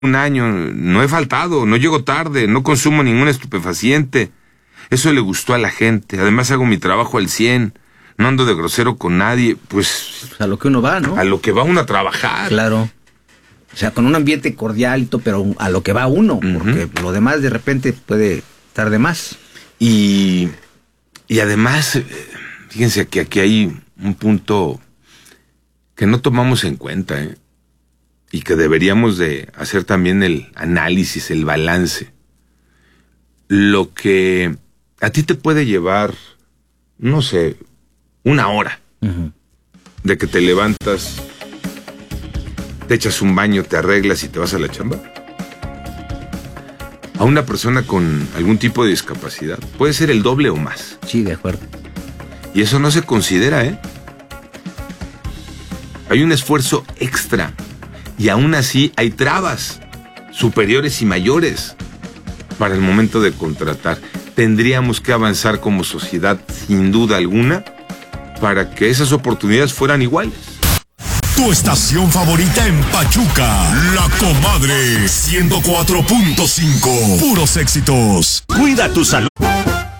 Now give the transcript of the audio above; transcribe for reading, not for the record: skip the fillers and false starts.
un año, no he faltado, no llego tarde, no consumo ningún estupefaciente. Eso le gustó a la gente. Además hago mi trabajo al 100, no ando de grosero con nadie. Pues a lo que uno va, ¿no? A lo que va uno a trabajar. Claro. O sea, con un ambiente cordial, pero a lo que va uno, porque lo demás de repente puede estar de más. Y además, fíjense que aquí hay un punto que no tomamos en cuenta, y que deberíamos de hacer también el análisis, el balance. Lo que a ti te puede llevar, no sé, 1 hora, de que te levantas, te echas un baño, te arreglas y te vas a la chamba. A una persona con algún tipo de discapacidad puede ser el doble o más. Sí, de acuerdo. Y eso no se considera, Hay un esfuerzo extra. Y aún así hay trabas superiores y mayores para el momento de contratar. Tendríamos que avanzar como sociedad, sin duda alguna, para que esas oportunidades fueran iguales. Tu estación favorita en Pachuca, La Comadre 104.5. Puros éxitos. Cuida tu salud.